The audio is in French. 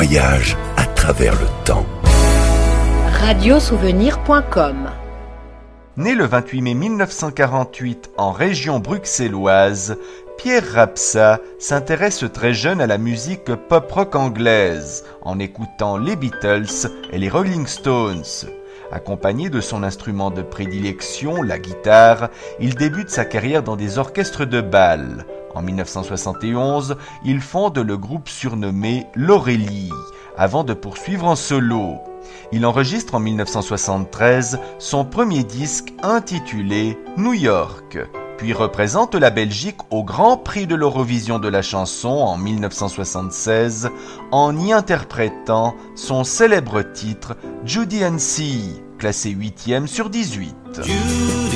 voyage à travers le temps. Radiosouvenir.com. Né le 28 mai 1948 en région bruxelloise, Pierre Rapsa s'intéresse très jeune à la musique pop-rock anglaise, en écoutant les Beatles et les Rolling Stones. Accompagné de son instrument de prédilection, la guitare, il débute sa carrière dans des orchestres de bal. En 1971, il fonde le groupe surnommé l'Aurélie, avant de poursuivre en solo. Il enregistre en 1973 son premier disque intitulé New York, puis représente la Belgique au Grand Prix de l'Eurovision de la chanson en 1976 en y interprétant son célèbre titre Judy & C, classé 8e sur 18.